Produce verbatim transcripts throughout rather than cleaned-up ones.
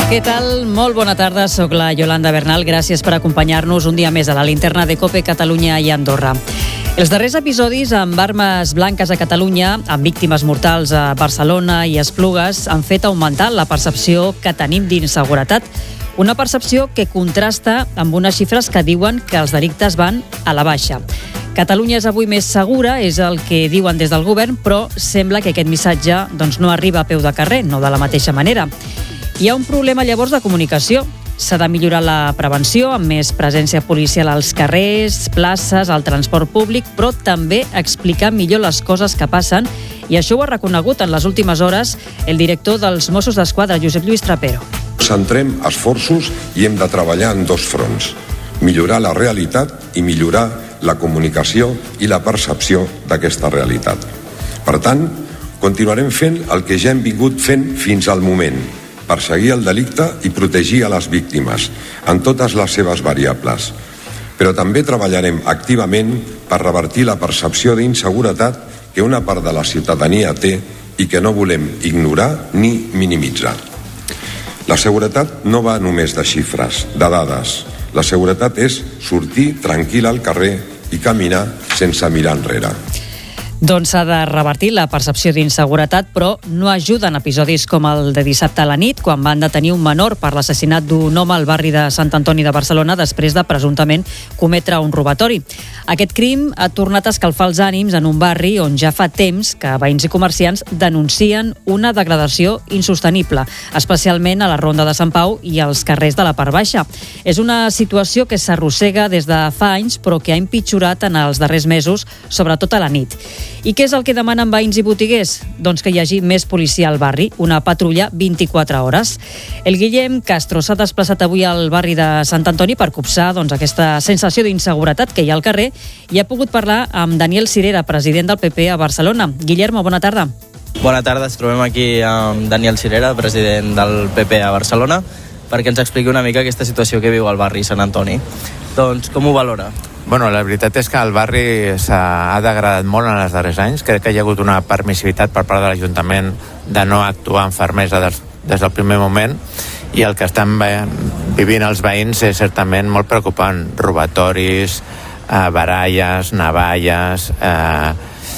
Què tal? Molt bona tarda, soc la Yolanda Bernal. Gràcies per acompanyar-nos un dia més a la linterna de COPE Catalunya i Andorra. Els darrers episodis amb armes blanques a Catalunya, amb víctimes mortals a Barcelona i Esplugues, han fet augmentar la percepció que tenim d'inseguretat. Una percepció que contrasta amb unes xifres que diuen que els delictes van a la baixa. Catalunya és avui més segura, és el que diuen des del govern, però sembla que aquest missatge doncs, no arriba a peu de carrer, no de la mateixa manera. Hi ha un problema llavors de comunicació. S'ha de millorar la prevenció amb més presència policial als carrers, places, al transport públic, però també explicar millor les coses que passen, i això ho ha reconegut en les últimes hores el director dels Mossos d'Esquadra, Josep Lluís Trapero. Centrem esforços i hem de treballar en dos fronts. Millorar la realitat i millorar la comunicació i la percepció d'aquesta realitat. Per tant, continuarem fent el que ja hem vingut fent fins al moment, perseguir el delicte i protegir a les víctimes en totes les seves variables. Però també treballarem activament per revertir la percepció d'inseguretat que una part de la ciutadania té i que no volem ignorar ni minimitzar. La seguretat no va només de xifres, de dades. La seguretat és sortir tranquil al carrer i caminar sense mirar enrere. Doncs s'ha de revertir la percepció d'inseguretat, però no ajuden episodis com el de dissabte a la nit, quan van detenir un menor per l'assassinat d'un home al barri de Sant Antoni de Barcelona després de presumptament cometre un robatori. Aquest crim ha tornat a escalfar els ànims en un barri on ja fa temps que veïns i comerciants denuncien una degradació insostenible, especialment a la Ronda de Sant Pau i als carrers de la part baixa. És una situació que s'arrossega des de fa anys, però que ha empitjorat en els darrers mesos, sobretot a la nit. I què és el que demanen veïns i botiguers? Doncs que hi hagi més policia al barri, una patrulla vint-i-quatre hores. El Guillem Castro s'ha desplaçat avui al barri de Sant Antoni per copsar doncs, aquesta sensació d'inseguretat que hi ha al carrer, i ha pogut parlar amb Daniel Cirera, president del P P a Barcelona. Guillermo, bona tarda. Bona tarda, ens trobem aquí amb Daniel Cirera, president del P P a Barcelona, perquè ens expliqui una mica aquesta situació que viu al barri Sant Antoni. Doncs com ho valora? Bueno, la veritat és que el barri s'ha degradat molt en els darrers anys. Crec que hi ha hagut una permissivitat per part de l'Ajuntament de no actuar amb fermesa des, des del primer moment, i el que estan vivint els veïns és certament molt preocupant. Robatoris, eh, baralles, navalles... Eh,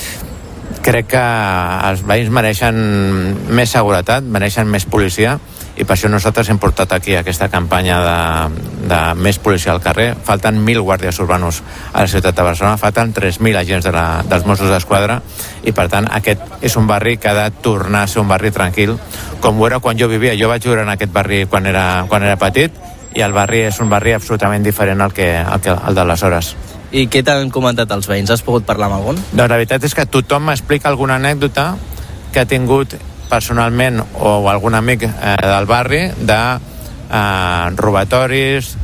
crec que els veïns mereixen més seguretat, mereixen més policia, i per això nosaltres hem portat aquí aquesta campanya de, de més policia al carrer. Falten mil guàrdies urbanos a la ciutat de Barcelona, falten tres mil agents de la, dels Mossos d'Esquadra, i per tant aquest és un barri que ha de tornar a ser un barri tranquil, com ho era quan jo vivia. Jo vaig viure en aquest barri quan era, quan era petit, i el barri és un barri absolutament diferent al que, al que el d'aleshores. I què t'han comentat els veïns? Has pogut parlar amb algun? Doncs la veritat és que tothom m'explica alguna anècdota que ha tingut personalment o algun amic eh, del barri de eh, robatoris,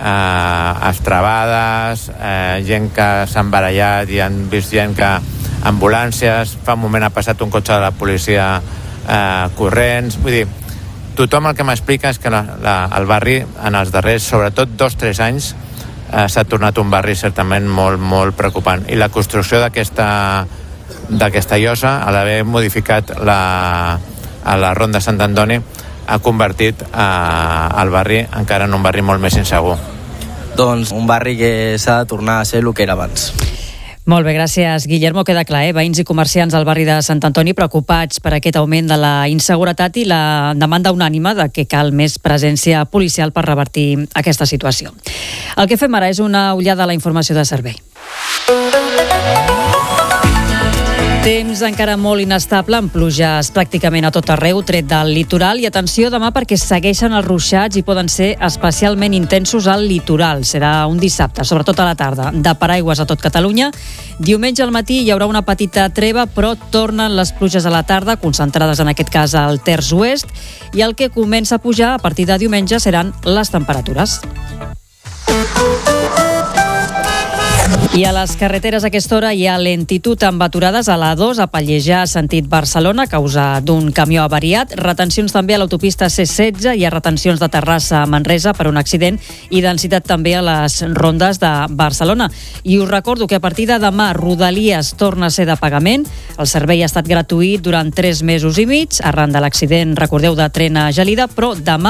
eh, estrabades, eh, gent que s'han barallat, i han vist gent que ambulàncies, fa un moment ha passat un cotxe de la policia eh, corrents. Vull dir, tothom el que m'explica és que la, la, el barri en els darrers, sobretot dos o tres anys, eh, s'ha tornat un barri certament molt, molt preocupant, i la construcció d'aquesta d'aquesta llosa, a l'haver modificat la, a la Ronda de Sant Antoni, ha convertit eh, el barri encara en un barri molt més insegur. Doncs un barri que s'ha de tornar a ser el que era abans. Molt bé, gràcies, Guillermo. Queda clar, eh? Veïns i comerciants al barri de Sant Antoni preocupats per aquest augment de la inseguretat i la demanda unànime de que cal més presència policial per revertir aquesta situació. El que fem ara és una ullada a la informació de servei. Temps encara molt inestable, amb pluges pràcticament a tot arreu, tret del litoral, i atenció demà perquè segueixen els ruixats i poden ser especialment intensos al litoral. Serà un dissabte, sobretot a la tarda, de paraigües a tot Catalunya. Diumenge al matí hi haurà una petita treva, però tornen les pluges a la tarda, concentrades en aquest cas al terç oest, i el que comença a pujar a partir de diumenge seran les temperatures. I a les carreteres a aquesta hora hi ha lentitud amb aturades a l'A dos a Pallejà, sentit Barcelona, a causa d'un camió avariat. Retencions també a l'autopista C setze, hi ha retencions de Terrassa a Manresa per un accident i densitat també a les rondes de Barcelona. I us recordo que a partir de demà Rodalies torna a ser de pagament. El servei ha estat gratuït durant tres mesos i mig, arran de l'accident, recordeu, de tren a Gelida, però demà